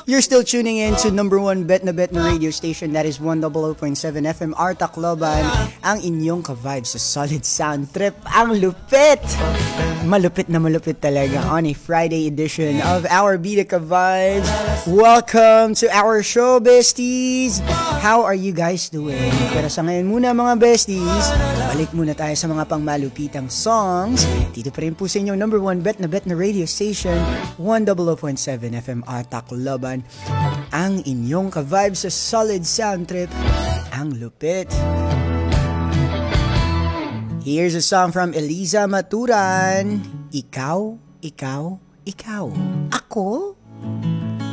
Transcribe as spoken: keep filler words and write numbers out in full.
You're still tuning in to number one bet na bet na radio station, that is one hundred point seven F M R Tacloban, ang inyong ka-vibe sa solid sound trip. Ang lupit! Malupit na malupit talaga on a Friday edition of our Bida Ka-Vibes. Welcome to our show, besties! How are you guys doing? Pero sa ngayon muna mga besties, balik muna tayo sa mga pangmalupitang songs. Dito pa rin po sa inyong number one bet na bet na radio station, one hundred point seven F M R Tacloban, ang inyong ka-vibe sa solid sound trip, ang lupit. Here's a song from Eliza Maturan. Ikaw, ikaw, ikaw. Ako?